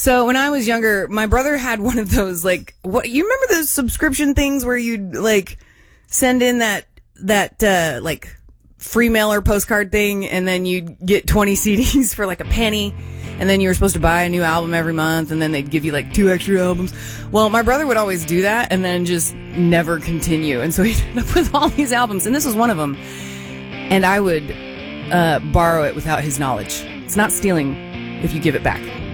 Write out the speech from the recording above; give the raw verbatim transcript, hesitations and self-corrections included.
So when I was younger, my brother had one of those, like, what, you remember those subscription things where you'd, like, send in that, that, uh, like, free mail or postcard thing, and then you'd get twenty C Ds for, like, a penny, and then you were supposed to buy a new album every month, and then they'd give you, like, two extra albums. Well, my brother would always do that, and then just never continue, and so he'd end up with all these albums, and this was one of them, and I would, uh, borrow it without his knowledge. It's not stealing if you give it back.